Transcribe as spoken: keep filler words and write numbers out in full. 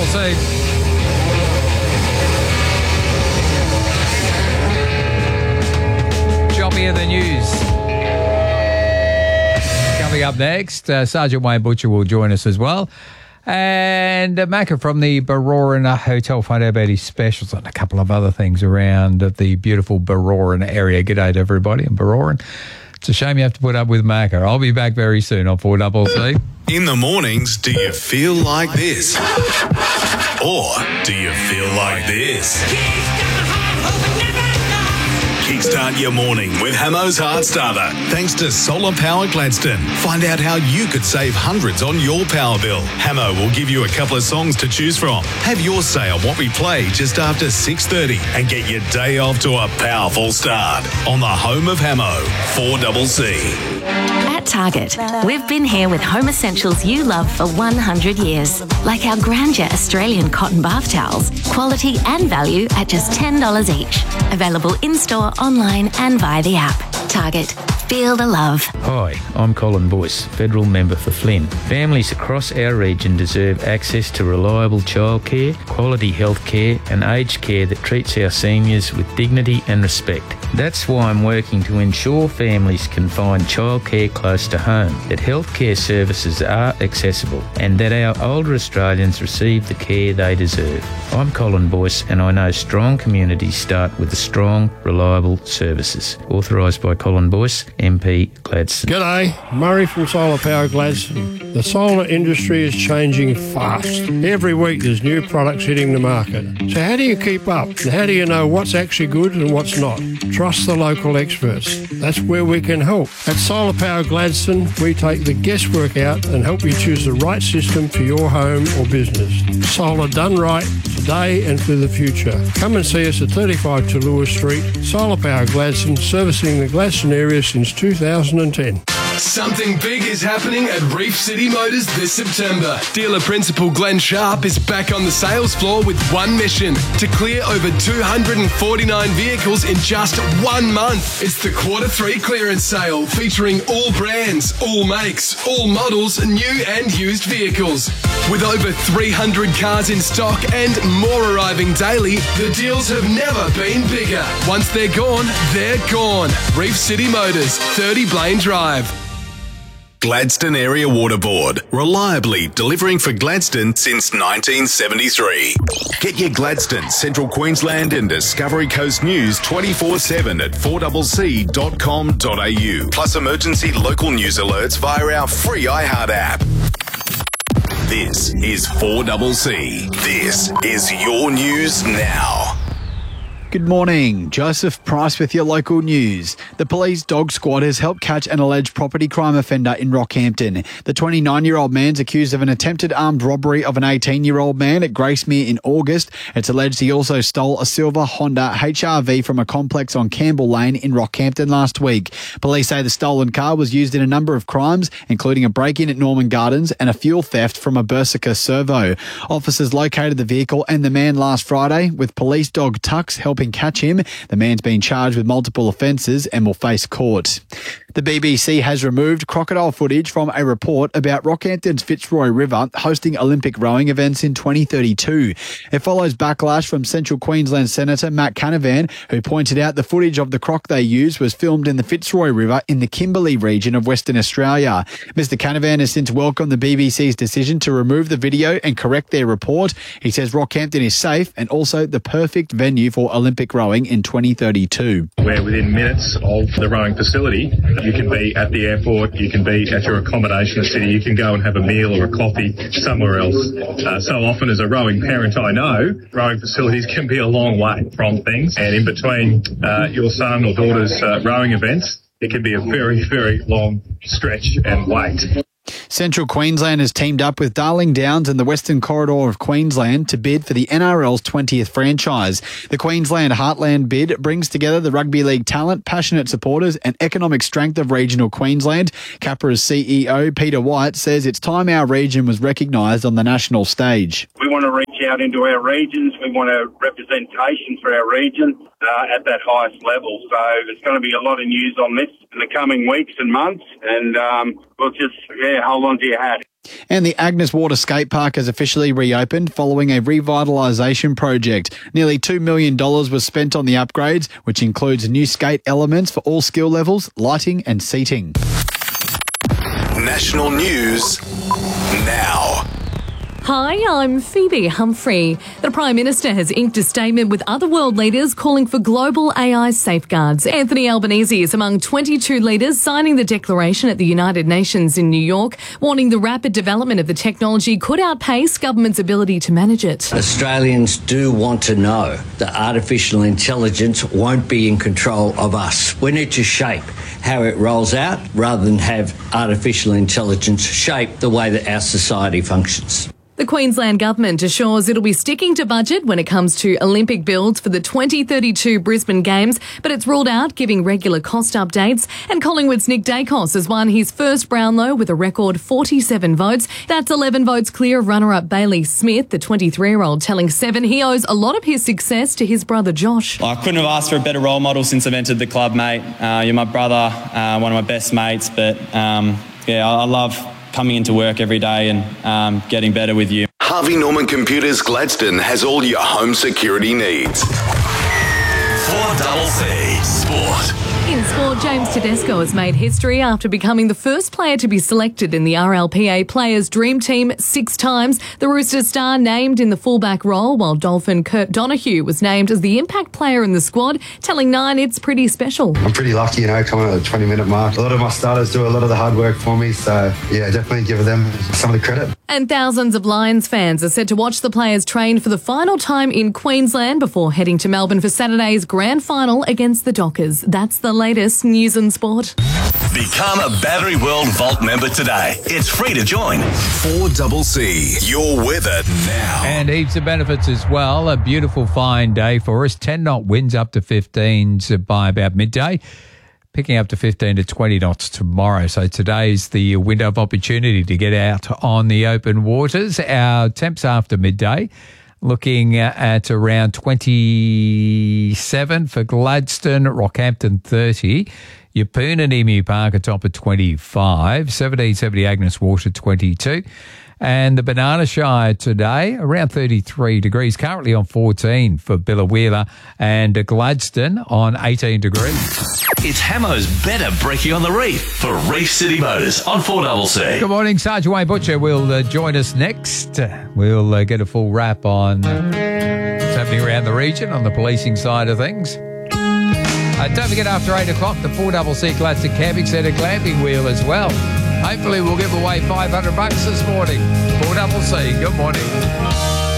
C. Choppy of the news. Coming up next, uh, Sergeant Wayne Butcher will join us as well. And uh, Macca from the Baroran Hotel find out about his specials and a couple of other things around the beautiful Baroran area. G'day to everybody in Baroran. It's a shame you have to put up with Macca. I'll be back very soon on four C C. In the mornings, do you feel like this? Or do you feel like this? Kickstart your morning with Hamo's Heart Starter. Thanks to Solar Power Gladstone. Find out how you could save hundreds on your power bill. Hamo will give you a couple of songs to choose from. Have your say on what we play just after six thirty and get your day off to a powerful start on the home of Hamo, four C C. At Target, we've been here with home essentials you love for one hundred years, like our Grandeur Australian cotton bath towels, quality and value at just ten dollars each. Available in-store, online and via the app. Target. Feel the love. Hi, I'm Colin Boyce, Federal Member for Flynn. Families across our region deserve access to reliable childcare, quality health care and aged care that treats our seniors with dignity and respect. That's why I'm working to ensure families can find childcare close to home, that healthcare services are accessible and that our older Australians receive the care they deserve. I'm Colin Boyce and I know strong communities start with the strong, reliable services. Authorised by Colin Boyce, M P Gladstone. G'day, Murray from Solar Power Gladstone. The solar industry is changing fast. Every week there's new products hitting the market. So how do you keep up? And how do you know what's actually good and what's not? Trust the local experts. That's where we can help. At Solar Power Gladstone, we take the guesswork out and help you choose the right system for your home or business. Solar done right, today and for the future. Come and see us at thirty-five Talua Street. Solar Power Gladstone, servicing the Gladstone area since two thousand ten. Something big is happening at Reef City Motors this September. Dealer Principal Glenn Sharp is back on the sales floor with one mission: to clear over two hundred forty-nine vehicles in just one month. It's the Quarter three clearance sale featuring all brands, all makes, all models, new and used vehicles. With over three hundred cars in stock and more arriving daily, the deals have never been bigger. Once they're gone, they're gone. Reef City Motors, thirty Blaine Drive. Gladstone Area Water Board, reliably delivering for Gladstone since nineteen seventy-three. Get your Gladstone, Central Queensland and Discovery Coast news twenty-four seven at four c c dot com dot a u, plus emergency local news alerts via our free iHeart app. This is four C C. This is your news now. Good morning. Joseph Price with your local news. The police dog squad has helped catch an alleged property crime offender in Rockhampton. The twenty-nine-year-old man's accused of an attempted armed robbery of an eighteen-year-old man at Gracemere in August. It's alleged he also stole a silver Honda H R V from a complex on Campbell Lane in Rockhampton last week. Police say the stolen car was used in a number of crimes, including a break-in at Norman Gardens and a fuel theft from a Berserker servo. Officers located the vehicle and the man last Friday, with police dog Tux helping catch him. The man's been charged with multiple offences and will face court. The B B C has removed crocodile footage from a report about Rockhampton's Fitzroy River hosting Olympic rowing events in twenty thirty-two. It follows backlash from Central Queensland Senator Matt Canavan, who pointed out the footage of the croc they used was filmed in the Fitzroy River in the Kimberley region of Western Australia. Mister Canavan has since welcomed the B B C's decision to remove the video and correct their report. He says Rockhampton is safe and also the perfect venue for Olympic rowing in twenty thirty-two. We're within minutes of the rowing facility. You can be at the airport, you can be at your accommodation in the city, you can go and have a meal or a coffee somewhere else. Uh, so often as a rowing parent, I know rowing facilities can be a long way from things, and in between uh, your son or daughter's uh, rowing events, it can be a very, very long stretch and wait. Central Queensland has teamed up with Darling Downs and the Western Corridor of Queensland to bid for the N R L's twentieth franchise. The Queensland Heartland bid brings together the rugby league talent, passionate supporters and economic strength of regional Queensland. Capra's C E O, Peter White, says it's time our region was recognised on the national stage. We want to reach out into our regions. We want a representation for our region uh, at that highest level. So there's going to be a lot of news on this in the coming weeks and months, and um, we'll just yeah hold how long do you had? And the Agnes Water Skate Park has officially reopened following a revitalisation project. Nearly two million dollars was spent on the upgrades, which includes new skate elements for all skill levels, lighting and seating. National news now. Hi, I'm Phoebe Humphrey. The Prime Minister has inked a statement with other world leaders calling for global A I safeguards. Anthony Albanese is among twenty-two leaders signing the declaration at the United Nations in New York, warning the rapid development of the technology could outpace government's ability to manage it. Australians do want to know that artificial intelligence won't be in control of us. We need to shape how it rolls out rather than have artificial intelligence shape the way that our society functions. The Queensland Government assures it'll be sticking to budget when it comes to Olympic builds for the twenty thirty-two Brisbane Games, but it's ruled out giving regular cost updates. And Collingwood's Nick Dacos has won his first Brownlow with a record forty-seven votes. That's eleven votes clear of runner-up Bailey Smith, the twenty-three-year-old, telling Seven he owes a lot of his success to his brother Josh. I couldn't have asked for a better role model since I've entered the club, mate. Uh, you're my brother, uh, one of my best mates, but um, yeah, I, I love coming into work every day and um, getting better with you. Harvey Norman Computers Gladstone has all your home security needs. four C Sport. In sport, James Tedesco has made history after becoming the first player to be selected in the R L P A Players' Dream Team six times. The Roosters star named in the fullback role, while Dolphin Kurt Donahue was named as the impact player in the squad, telling Nine it's pretty special. I'm pretty lucky, you know, coming at the twenty-minute mark. A lot of my starters do a lot of the hard work for me, so yeah, definitely give them some of the credit. And thousands of Lions fans are set to watch the players train for the final time in Queensland before heading to Melbourne for Saturday's grand final against the Dockers. That's the latest news and sport. Become a Battery World Vault member today. It's free to join. four C, your weather now. And heaps of benefits as well. A beautiful fine day for us. ten knot winds up to fifteens by about midday. Picking up to fifteen to twenty knots tomorrow. So today's the window of opportunity to get out on the open waters. Our temps after midday, looking at around twenty-seven for Gladstone, Rockhampton thirty, Yeppoon and Emu Park atop at twenty-five, seventeen seventy Agnes Water twenty-two, and the Banana Shire today around thirty-three degrees, currently on fourteen for Billawheeler, and Gladstone on eighteen degrees. It's Hamo's Better Brekkie on the Reef for Reef City Motors on four C. Good morning, Sergeant Wayne Butcher will uh, join us next. We'll uh, get a full wrap on uh, what's happening around the region on the policing side of things. Uh, don't forget, after eight o'clock, the four C Gladstone Camping Centre glamping wheel as well. Hopefully we'll give away five hundred bucks this morning. four C, good morning.